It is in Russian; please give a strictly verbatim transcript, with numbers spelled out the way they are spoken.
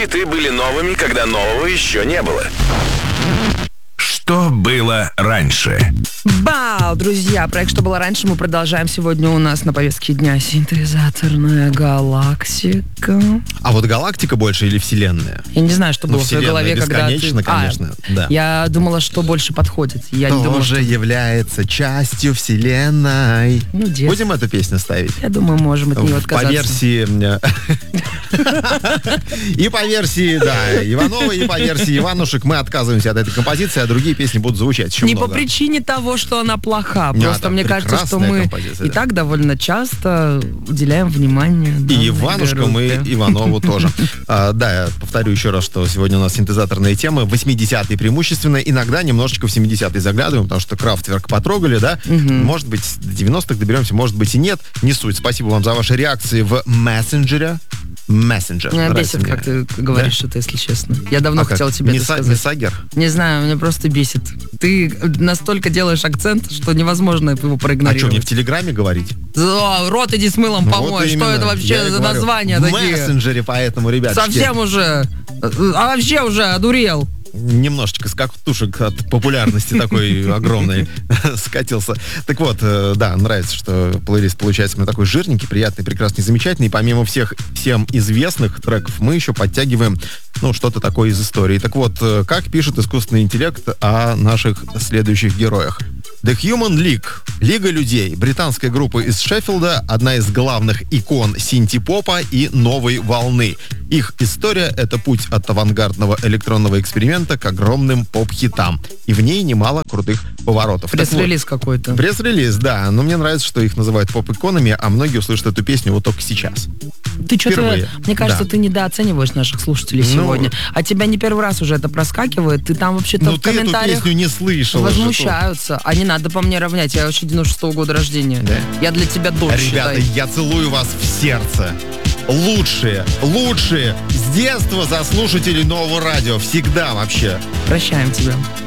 хиты были новыми, когда нового еще не было. Что было раньше? Бау, друзья, проект «Что было раньше» мы продолжаем. Сегодня у нас на повестке дня синтезаторная галактика. А вот галактика больше или вселенная? Я не знаю, что Ну, было в твоей голове, когда ты... бесконечно, конечно, а, да. Я думала, что больше подходит. Я не думала, Тоже что... является частью вселенной. Ну, детство. Будем эту песню ставить? Я думаю, можем от нее отказаться. По версии... И по версии, да, Иванова, и по версии Иванушек мы отказываемся от этой композиции, а другие песни будут звучать еще Не много. по причине того, что она плоха. Просто да, мне кажется, что мы композиция, и да. так довольно часто уделяем внимание. И Иванушкам, и Иванову тоже. А, да, я повторю еще раз, что сегодня у нас синтезаторные темы. восьмидесятые преимущественно. Иногда немножечко в семидесятые заглядываем, потому что Крафтверк потрогали, да? Угу. Может быть, до девяностых доберемся, может быть и нет. Не суть. Спасибо вам за ваши реакции в мессенджере. Мессенджер. Меня бесит, мне. как ты говоришь Да? это, если честно. Я давно А хотела как? тебе это Меса- сказать. Мессагер? Не знаю, меня просто бесит. Ты настолько делаешь акцент, что невозможно его А что, проигнорировать. мне в Телеграме говорить? О, рот иди с мылом Вот помой. Что именно. это Я вообще и за говорю. названия В такие? мессенджере, поэтому, ребят. Совсем уже. А вообще уже одурел. Немножечко с кактушек от популярности такой огромной скатился. Так вот, э, да, нравится, что плейлист получается именно такой жирненький, приятный, прекрасный, замечательный. И помимо всех всем известных треков мы еще подтягиваем, ну, что-то такое из истории. Так вот, э, как пишет искусственный интеллект о наших следующих героях. The Human League, Лига людей, британская группа из Шеффилда, одна из главных икон синти-попа и новой волны. Их история — это путь от авангардного электронного эксперимента к огромным поп-хитам. И в ней немало крутых поворотов. Пресс-релиз вот, какой-то. Пресс-релиз, да. Но мне нравится, что их называют поп-иконами, а многие услышат эту песню вот только сейчас. Ты что-то, Впервые. мне кажется, Да. ты недооцениваешь наших слушателей Ну, сегодня. А тебя не первый раз уже это проскакивает. Ты там вообще-то Ну в ты эту комментариях песню не слышала. же, возмущаются. А не надо по мне равнять. Я вообще девяносто шестого года рождения. Да? Я для тебя дочь, Ребята, считай. я целую вас в сердце. Лучшие, лучшие с детства за слушателей Нового радио. Всегда вообще. Прощаем тебя.